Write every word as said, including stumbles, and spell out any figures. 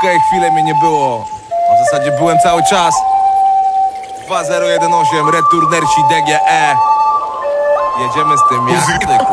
okej, chwilę mnie nie było. A w zasadzie byłem cały czas. Dwa zero jeden osiem, Returnersi D G E. Jedziemy z tym jak zwykle.